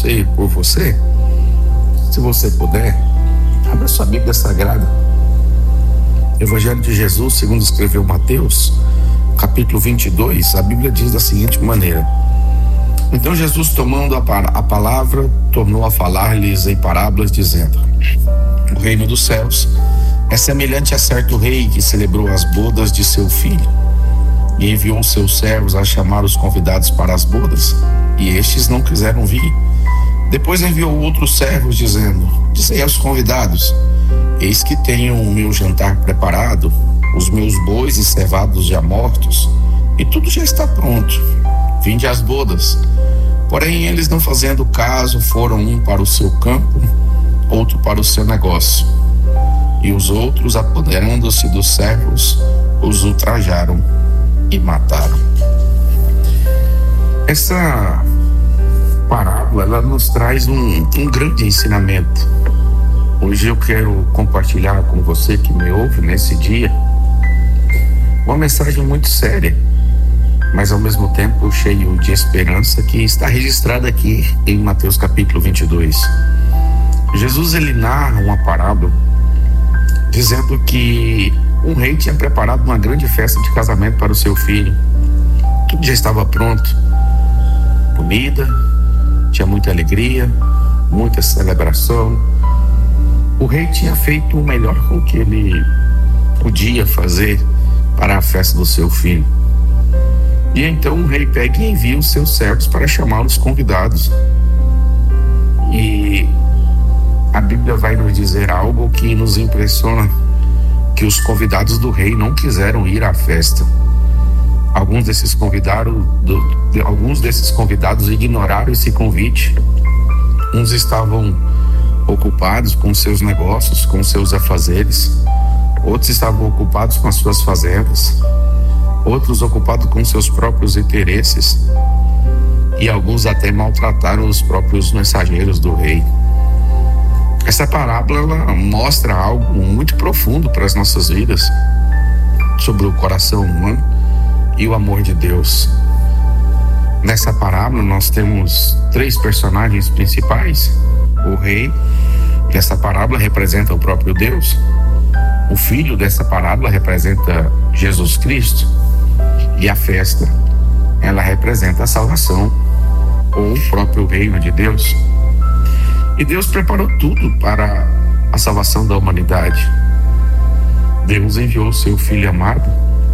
você e por você. Se você puder, abra sua Bíblia Sagrada. Evangelho de Jesus, segundo escreveu Mateus, capítulo 22, a Bíblia diz da seguinte maneira: Então Jesus, tomando a palavra, tornou a falar-lhes em parábolas, dizendo: O reino dos céus é semelhante a certo rei que celebrou as bodas de seu filho, e enviou os seus servos a chamar os convidados para as bodas, e estes não quiseram vir. Depois enviou outros servos, dizendo: Dizei aos convidados: Eis que tenho o meu jantar preparado, os meus bois e cevados já mortos, e tudo já está pronto. Vinde às bodas. Porém, eles, não fazendo caso, foram um para o seu campo, outro para o seu negócio. E os outros, apoderando-se dos servos, os ultrajaram e mataram. Essa parábola, ela nos traz um grande ensinamento. Hoje eu quero compartilhar com você que me ouve nesse dia uma mensagem muito séria, mas ao mesmo tempo cheio de esperança, que está registrada aqui em Mateus capítulo 22. Jesus, ele narra uma parábola dizendo que um rei tinha preparado uma grande festa de casamento para o seu filho. Tudo já estava pronto, comida, tinha muita alegria, muita celebração. O rei tinha feito o melhor com que ele podia fazer para a festa do seu filho. E então o rei pega e envia os seus servos para chamar os convidados. E a Bíblia vai nos dizer algo que nos impressiona, que os convidados do rei não quiseram ir à festa. Alguns desses convidados ignoraram esse convite. Uns estavam ocupados com seus negócios, com seus afazeres. Outros estavam ocupados com as suas fazendas. Outros ocupados com seus próprios interesses. E alguns até maltrataram os próprios mensageiros do rei. Essa parábola, ela mostra algo muito profundo para as nossas vidas, sobre o coração humano e o amor de Deus. Nessa parábola nós temos três personagens principais. O rei dessa parábola representa o próprio Deus. O filho dessa parábola representa Jesus Cristo. E a festa, ela representa a salvação, ou o próprio reino de Deus. E Deus preparou tudo para a salvação da humanidade. Deus enviou o seu Filho amado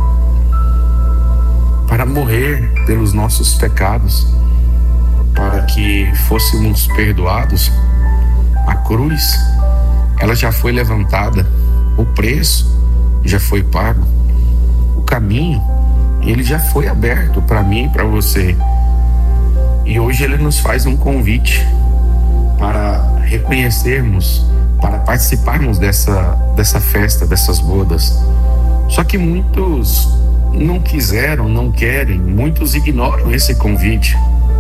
para morrer pelos nossos pecados, para que fôssemos perdoados. A cruz, ela já foi levantada, o preço já foi pago, o caminho, ele já foi aberto para mim e para você. E hoje ele nos faz um convite para reconhecermos, para participarmos dessa festa, dessas bodas. Só que muitos não quiseram, não querem, muitos ignoram esse convite.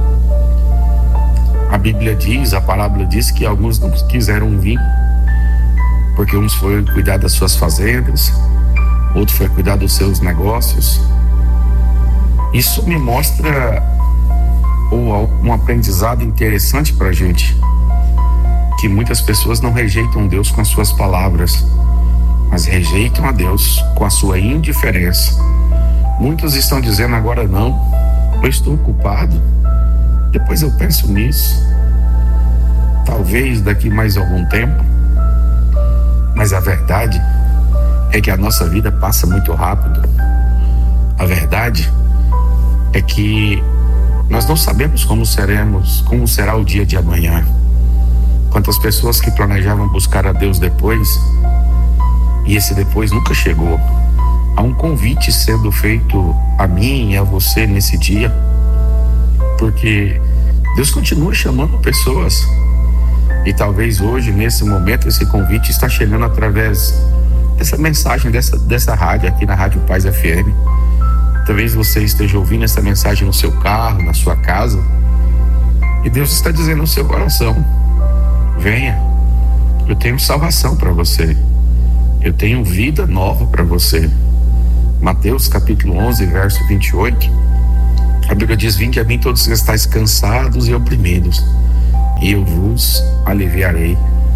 A Bíblia diz, a parábola diz que alguns não quiseram vir, porque uns foram cuidar das suas fazendas, outros foram cuidar dos seus negócios. Isso me mostra um aprendizado interessante para a gente, que muitas pessoas não rejeitam Deus com as suas palavras, mas rejeitam a Deus com a sua indiferença. Muitos estão dizendo: agora não, eu estou ocupado, depois eu penso nisso, talvez daqui mais algum tempo. Mas a verdade é que a nossa vida passa muito rápido. A verdade é que nós não sabemos como será o dia de amanhã. Quantas pessoas que planejavam buscar a Deus depois, e esse depois nunca chegou. Há um convite sendo feito a mim e a você nesse dia, porque Deus continua chamando pessoas. E talvez hoje, nesse momento, esse convite está chegando através dessa mensagem, dessa rádio aqui na Rádio Paz FM. Talvez você esteja ouvindo essa mensagem no seu carro, na sua casa, e Deus está dizendo no seu coração: venha, eu tenho salvação para você, eu tenho vida nova para você. Mateus capítulo 11, verso 28, a Bíblia diz: vinde a mim todos que estáis cansados e oprimidos, e eu vos aliviarei.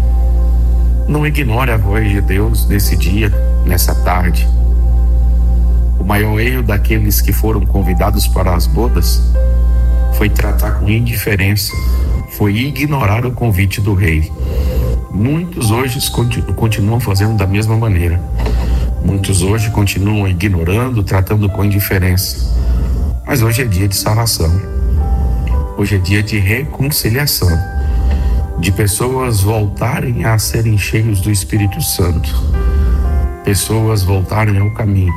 Não ignore a voz de Deus nesse dia, nessa tarde. O maior erro daqueles que foram convidados para as bodas foi tratar com indiferença, foi ignorar o convite do rei. Muitos hoje continuam fazendo da mesma maneira. Muitos hoje continuam ignorando, tratando com indiferença. Mas hoje é dia de salvação. Hoje é dia de reconciliação, de pessoas voltarem a serem cheios do Espírito Santo, pessoas voltarem ao caminho.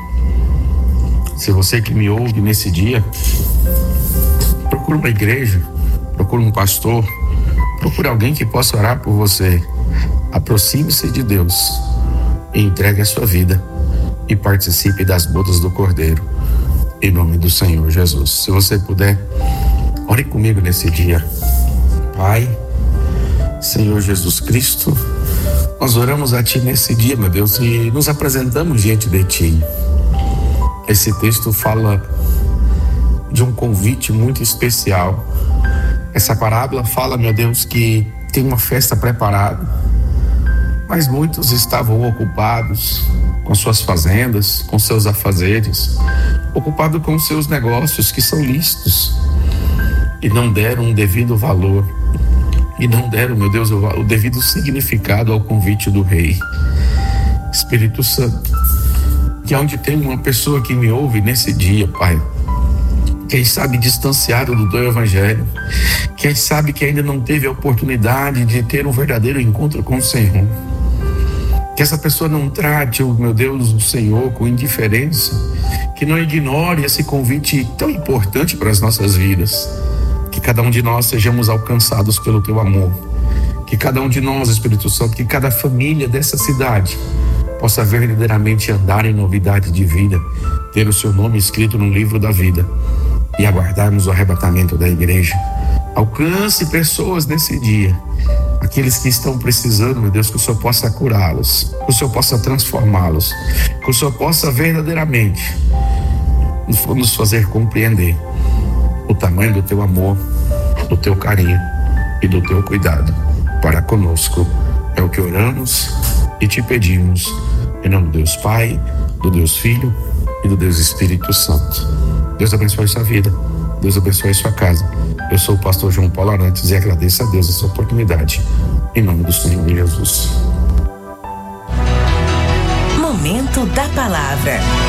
Se você que me ouve nesse dia, procure uma igreja, procure um pastor, procure alguém que possa orar por você. Aproxime-se de Deus e entregue a sua vida e participe das bodas do Cordeiro, em nome do Senhor Jesus. Se você puder, ore comigo nesse dia. Pai, Senhor Jesus Cristo, nós oramos a Ti nesse dia, meu Deus, e nos apresentamos diante de Ti. Esse texto fala de um convite muito especial. Essa parábola fala, meu Deus, que tem uma festa preparada, mas muitos estavam ocupados com suas fazendas, com seus afazeres, ocupados com seus negócios que são lícitos, e não deram um devido valor, e não deram, meu Deus, o devido significado ao convite do Rei. Espírito Santo, que onde tem uma pessoa que me ouve nesse dia, Pai, quem sabe distanciado do teu evangelho, quem sabe que ainda não teve a oportunidade de ter um verdadeiro encontro com o Senhor, que essa pessoa não trate, meu Deus, o Senhor com indiferença, que não ignore esse convite tão importante para as nossas vidas, que cada um de nós sejamos alcançados pelo teu amor, que cada um de nós, Espírito Santo, que cada família dessa cidade possa verdadeiramente andar em novidade de vida, ter o seu nome escrito no livro da vida e aguardarmos o arrebatamento da igreja. Alcance pessoas nesse dia, aqueles que estão precisando, meu Deus, que o Senhor possa curá-los, que o Senhor possa transformá-los, que o Senhor possa verdadeiramente nos fazer compreender o tamanho do teu amor, do teu carinho e do teu cuidado para conosco. É o que oramos e te pedimos, em nome do Deus Pai, do Deus Filho e do Deus Espírito Santo. Deus abençoe sua vida, Deus abençoe sua casa. Eu sou o pastor João Paulo Arantes e agradeço a Deus essa oportunidade, em nome do Senhor Jesus. Momento da Palavra.